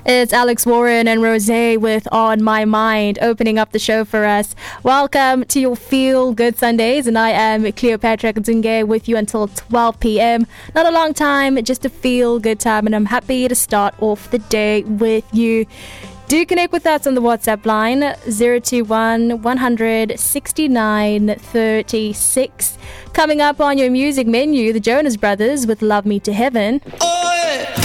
It's Alex Warren and Rosé with On My Mind opening up the show for us. Welcome to your Feel Good Sundays, and I am Cleopatra Nzunge with you until 12 p.m. Not a long time, just a feel good time, and I'm happy to start off the day with you. Do connect with us on the WhatsApp line 021 100 69 36. Coming up on your music menu, the Jonas Brothers with Love Me to Heaven. Oh!